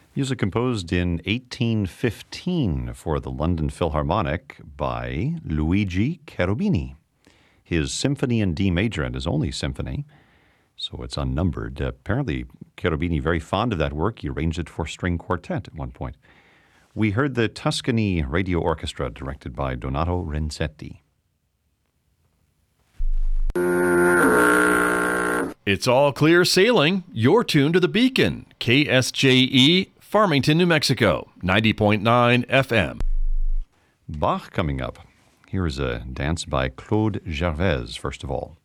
Music composed in 1815 for the London Philharmonic by Luigi Cherubini. His Symphony in D major and his only symphony, so it's unnumbered. Apparently, Cherubini, very fond of that work. He arranged it for string quartet at one point. We heard the Tuscany Radio Orchestra, directed by Donato Renzetti. It's all clear sailing. You're tuned to the Beacon, KSJE, Farmington, New Mexico, 90.9 FM. Bach coming up. Here is a dance by Claude Gervais, first of all.